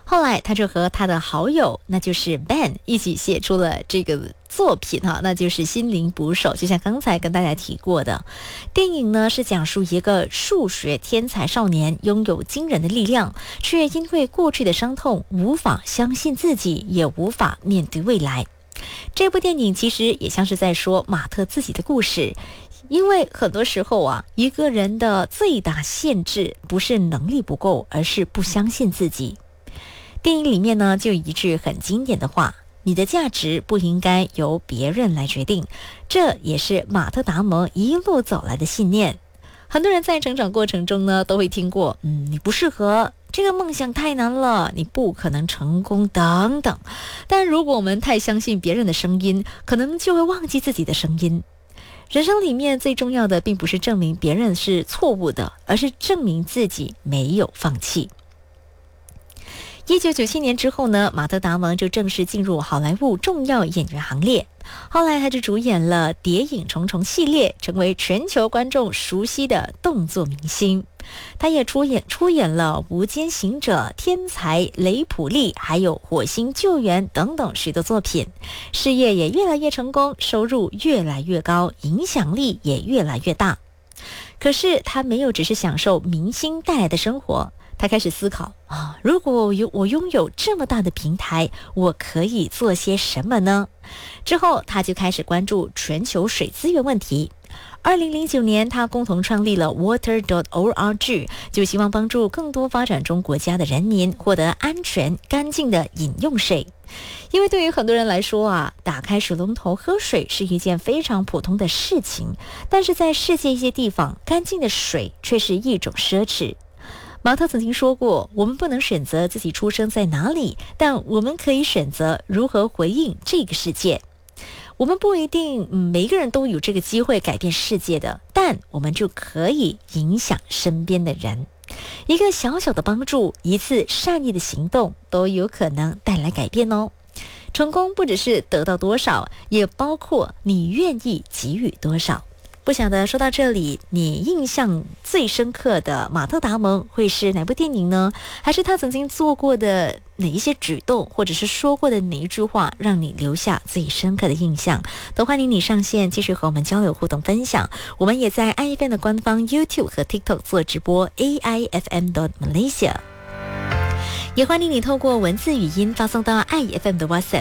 后来他就和他的好友，那就是 Ben 一起写出了这个作品那就是心灵捕手。就像刚才跟大家提过的，电影呢是讲述一个数学天才少年拥有惊人的力量，却因为过去的伤痛无法相信自己，也无法面对未来。这部电影其实也像是在说马特自己的故事，因为很多时候一个人的最大限制不是能力不够，而是不相信自己。电影里面呢就有一句很经典的话，你的价值不应该由别人来决定，这也是马特·达蒙一路走来的信念。很多人在成长过程中呢都会听过你不适合，这个梦想太难了，你不可能成功等等。但如果我们太相信别人的声音，可能就会忘记自己的声音。人生里面最重要的并不是证明别人是错误的，而是证明自己没有放弃。1997年之后呢，马特·达蒙就正式进入好莱坞重要演员行列。后来他就主演了《谍影重重》系列，成为全球观众熟悉的动作明星。他也出演了《无间行者》、《天才雷普利》还有《火星救援》等等许多作品，事业也越来越成功，收入越来越高，影响力也越来越大。可是他没有只是享受明星带来的生活，他开始思考如果我拥有这么大的平台，我可以做些什么呢？之后他就开始关注全球水资源问题。2009年，他共同创立了 Water.org， 就希望帮助更多发展中国家的人民获得安全干净的饮用水。因为对于很多人来说打开水龙头喝水是一件非常普通的事情，但是在世界一些地方，干净的水却是一种奢侈。马特曾经说过，我们不能选择自己出生在哪里，但我们可以选择如何回应这个世界。我们不一定每一个人都有这个机会改变世界的，但我们就可以影响身边的人。一个小小的帮助，一次善意的行动，都有可能带来改变哦。成功不只是得到多少，也包括你愿意给予多少。不晓得说到这里，你印象最深刻的马特·达蒙会是哪部电影呢？还是他曾经做过的哪一些举动，或者是说过的哪一句话让你留下最深刻的印象？都欢迎你上线继续和我们交流互动分享。我们也在 AIFM 的官方 YouTube 和 TikTok 做直播 AIFM.Malaysia，也欢迎你透过文字语音发送到爱 FM 的 WhatsApp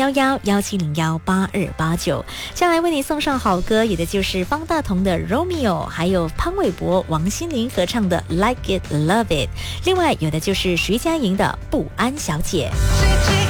011-1701-8289。将来为你送上好歌，也的就是方大同的 Romeo， 还有潘玮柏、王心凌合唱的 Like It Love It， 另外有的就是徐佳莹的不安小姐。